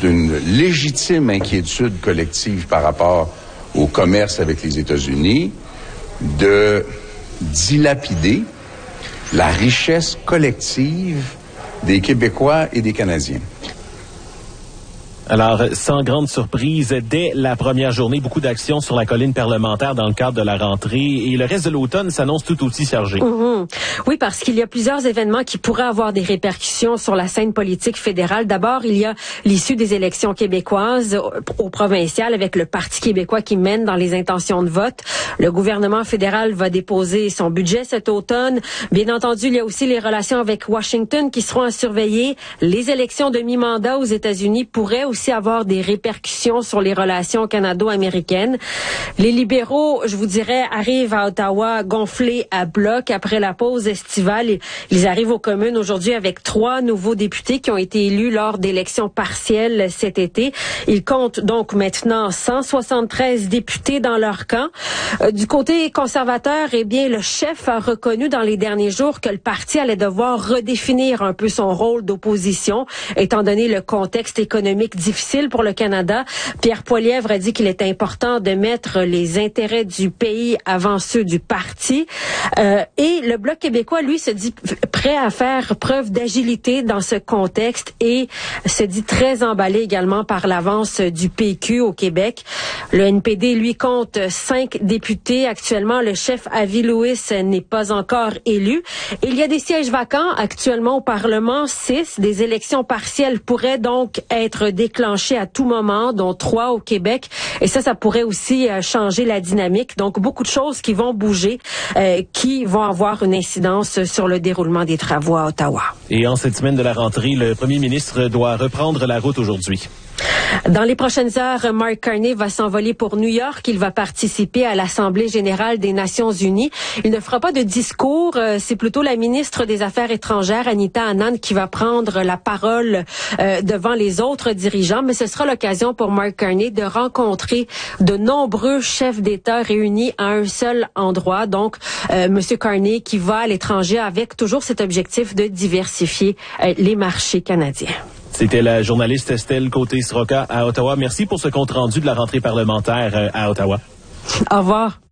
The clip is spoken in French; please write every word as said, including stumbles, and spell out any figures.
d'une légitime inquiétude collective par rapport au commerce avec les États-Unis, de dilapider la richesse collective des Québécois et des Canadiens. Alors, sans grande surprise, dès la première journée, beaucoup d'actions sur la colline parlementaire dans le cadre de la rentrée et le reste de l'automne s'annonce tout aussi chargé. Mmh. Oui, parce qu'il y a plusieurs événements qui pourraient avoir des répercussions sur la scène politique fédérale. D'abord, il y a l'issue des élections québécoises au provincial avec le Parti québécois qui mène dans les intentions de vote. Le gouvernement fédéral va déposer son budget cet automne. Bien entendu, il y a aussi les relations avec Washington qui seront à surveiller. Les élections de mi-mandat aux États-Unis pourraient aussi avoir des répercussions sur les relations canado-américaines. Les libéraux, je vous dirais, arrivent à Ottawa gonflés à bloc après la pause estivale. Ils arrivent aux communes aujourd'hui avec trois nouveaux députés qui ont été élus lors d'élections partielles cet été. Ils comptent donc maintenant cent soixante-treize députés dans leur camp. Euh, du côté conservateur, eh bien, le chef a reconnu dans les derniers jours que le parti allait devoir redéfinir un peu son rôle d'opposition, étant donné le contexte économique difficile pour le Canada. Pierre Poilievre a dit qu'il est important de mettre les intérêts du pays avant ceux du parti. Euh, et le Bloc québécois, lui, se dit prêt à faire preuve d'agilité dans ce contexte et se dit très emballé également par l'avance du P Q au Québec. Le N P D, lui, compte cinq députés. Actuellement, le chef Avi Lewis n'est pas encore élu. Et il y a des sièges vacants actuellement au Parlement, six. Des élections partielles pourraient donc être déclenchées à tout moment, dont trois au Québec. Et ça, ça pourrait aussi euh, changer la dynamique. Donc, beaucoup de choses qui vont bouger, euh, qui vont avoir une incidence sur le déroulement des travaux à Ottawa. Et en cette semaine de la rentrée, le premier ministre doit reprendre la route aujourd'hui. Dans les prochaines heures, Mark Carney va s'envoler pour New York. Il va participer à l'Assemblée générale des Nations unies. Il ne fera pas de discours. C'est plutôt la ministre des Affaires étrangères, Anita Anand, qui va prendre la parole euh, devant les autres dirigeants. Mais ce sera l'occasion pour Mark Carney de rencontrer de nombreux chefs d'État réunis à un seul endroit. Donc, euh, Monsieur Carney qui va à l'étranger avec toujours cet objectif de diversifier euh, les marchés canadiens. C'était la journaliste Estelle Côté-Sroka à Ottawa. Merci pour ce compte-rendu de la rentrée parlementaire à Ottawa. Au revoir.